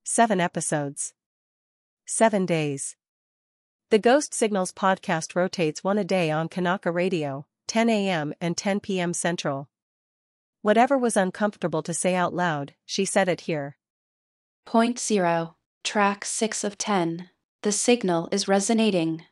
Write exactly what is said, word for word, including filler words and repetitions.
Seven episodes. Seven days. The Ghost Signals podcast rotates one a day on Kanaka Radio, ten a m and ten p m Central. Whatever was uncomfortable to say out loud, she said it here. Point zero. Track six of ten. The signal is resonating.